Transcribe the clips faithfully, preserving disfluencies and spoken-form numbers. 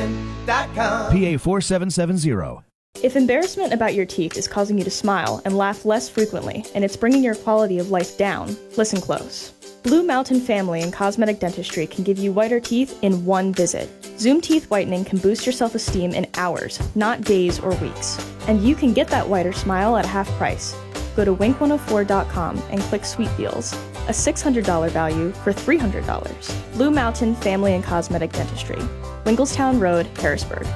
bowman dot com. P A four seven seven zero. If embarrassment about your teeth is causing you to smile and laugh less frequently, and it's bringing your quality of life down, listen close. Blue Mountain Family and Cosmetic Dentistry can give you whiter teeth in one visit. Zoom Teeth Whitening can boost your self-esteem in hours, not days or weeks. And you can get that whiter smile at half price. Go to wink one oh four dot com and click Sweet Deals, a six hundred dollars value for three hundred dollars. Blue Mountain Family and Cosmetic Dentistry, Winklestown Road, Harrisburg.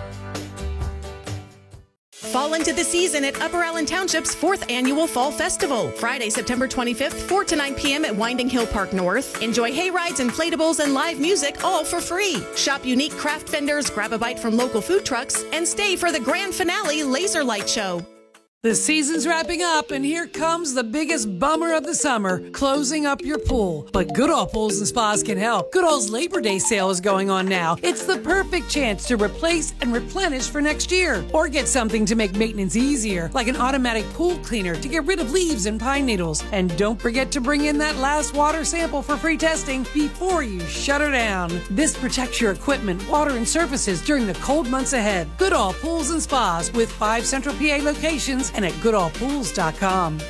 Fall into the season at Upper Allen Township's fourth annual Fall Festival. Friday, September twenty-fifth, four to nine p.m. at Winding Hill Park North. Enjoy hay rides, inflatables, and live music, all for free. Shop unique craft vendors, grab a bite from local food trucks, and stay for the grand finale laser light show. The season's wrapping up, and here comes the biggest bummer of the summer, closing up your pool. But Goodall Pools and Spas can help. Goodall's Labor Day sale is going on now. It's the perfect chance to replace and replenish for next year. Or get something to make maintenance easier, like an automatic pool cleaner to get rid of leaves and pine needles. And don't forget to bring in that last water sample for free testing before you shut her down. This protects your equipment, water, and surfaces during the cold months ahead. Goodall Pools and Spas with five Central P A locations and at goodall pools dot com.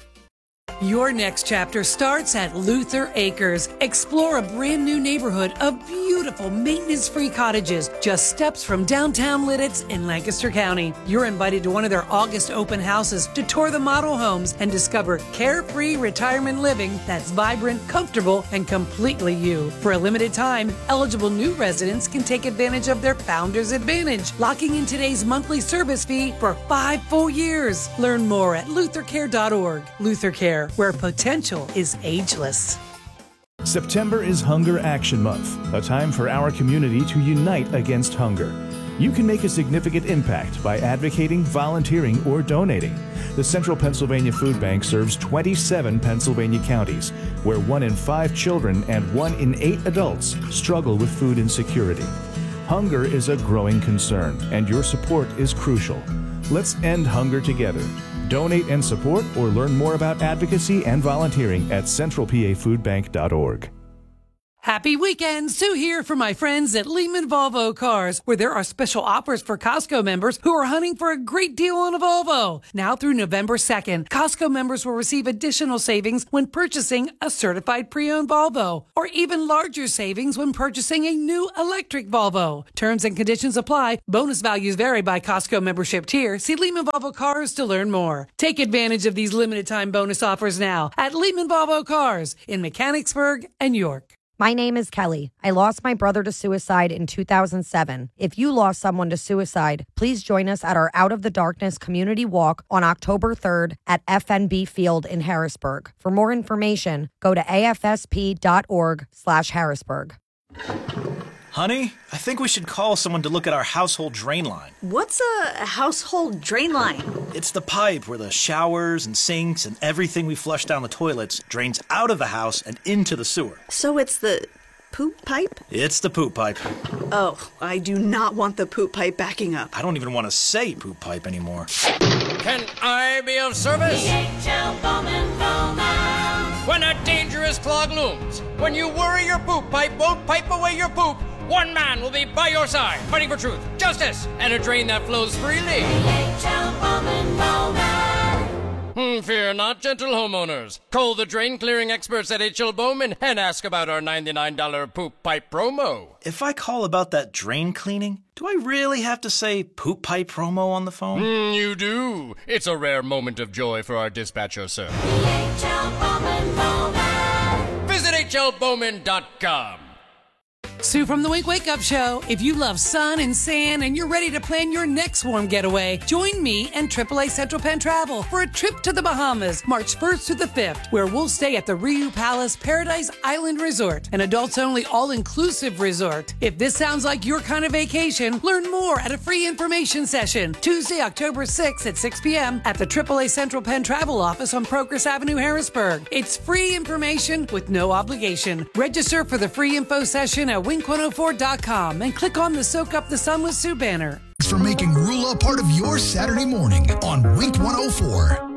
Your next chapter starts at Luther Acres. Explore a brand new neighborhood of beautiful maintenance-free cottages just steps from downtown Lidditz in Lancaster County. You're invited to one of their August open houses to tour the model homes and discover carefree retirement living that's vibrant, comfortable, and completely you. For a limited time, eligible new residents can take advantage of their Founders Advantage, locking in today's monthly service fee for five full years. Learn more at luther care dot org. Luther Care, where potential is ageless. September is Hunger Action Month, a time for our community to unite against hunger. You can make a significant impact by advocating, volunteering, or donating. The Central Pennsylvania Food Bank serves twenty-seven Pennsylvania counties, where one in five children and one in eight adults struggle with food insecurity. Hunger is a growing concern, and your support is crucial. Let's end hunger together. Donate and support or learn more about advocacy and volunteering at central p a food bank dot org. Happy weekend! Sue here for my friends at Lehman Volvo Cars, where there are special offers for Costco members who are hunting for a great deal on a Volvo. Now through November second, Costco members will receive additional savings when purchasing a certified pre-owned Volvo, or even larger savings when purchasing a new electric Volvo. Terms and conditions apply. Bonus values vary by Costco membership tier. See Lehman Volvo Cars to learn more. Take advantage of these limited time bonus offers now at Lehman Volvo Cars in Mechanicsburg and York. My name is Kelly. I lost my brother to suicide in two thousand seven. If you lost someone to suicide, please join us at our Out of the Darkness community walk on October third at F N B Field in Harrisburg. For more information, go to A F S P dot org slash Harrisburg. Honey, I think we should call someone to look at our household drain line. What's a household drain line? It's the pipe where the showers and sinks and everything we flush down the toilets drains out of the house and into the sewer. So it's the poop pipe? It's the poop pipe. Oh, I do not want the poop pipe backing up. I don't even want to say poop pipe anymore. Can I be of service? D H L Bowman Bowman. When a dangerous clog looms, when you worry your poop pipe won't pipe away your poop, one man will be by your side, fighting for truth, justice, and a drain that flows freely. D H L Bowman Bowman. Hmm, fear not, gentle homeowners. Call the drain clearing experts at H L Bowman and ask about our ninety-nine dollars poop pipe promo. If I call about that drain cleaning, do I really have to say poop pipe promo on the phone? Mm, you do. It's a rare moment of joy for our dispatcher, sir. D H L Bowman Bowman. Visit H L Bowman dot com. Sue from the Wink Wake Up Show. If you love sun and sand and you're ready to plan your next warm getaway, join me and triple A Central Penn Travel for a trip to the Bahamas, March first to the fifth, where we'll stay at the Riu Palace Paradise Island Resort, an adults-only all-inclusive resort. If this sounds like your kind of vacation, learn more at a free information session Tuesday, October sixth at six p.m. at the triple A Central Penn Travel office on Progress Avenue, Harrisburg. It's free information with no obligation. Register for the free info session at wink one oh four dot com and click on the Soak Up the Sun with Sue banner. Thanks for making Rula part of your Saturday morning on Wink one oh four.